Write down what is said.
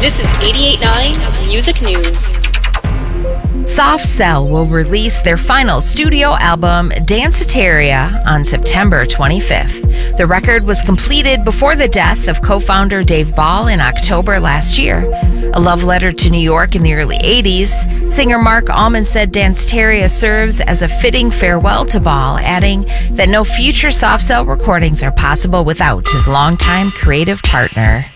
This is 88.9 Music News. Soft Cell will release their final studio album, Danceteria, on September 25th. The record was completed before the death of co-founder Dave Ball in October last year. A love letter to New York in the early 80s, singer Mark Allman said Danceteria serves as a fitting farewell to Ball, adding that no future Soft Cell recordings are possible without his longtime creative partner.